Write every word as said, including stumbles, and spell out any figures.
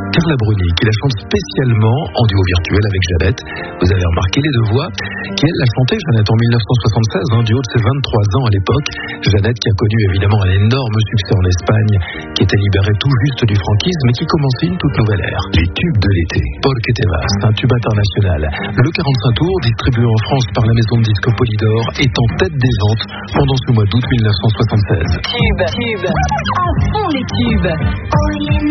Carla Bruni, qui la chante spécialement en duo virtuel avec Jeannette. Vous avez remarqué les deux voix qui, elle, l'a chanté, Jeannette, en dix-neuf cent soixante-seize, hein, du haut de ses vingt-trois ans à l'époque. Jeannette qui a connu évidemment un énorme succès en Espagne, qui était libérée tout juste du franquisme et qui commençait une toute nouvelle ère. Les tubes de l'été. Porque te vas, un tube international. Le quarante-cinq tours, distribué en France par la maison de disques Polydor, est en tête des ventes pendant ce mois d'août mille neuf cent soixante-seize. Tube, tube, à fond les tubes.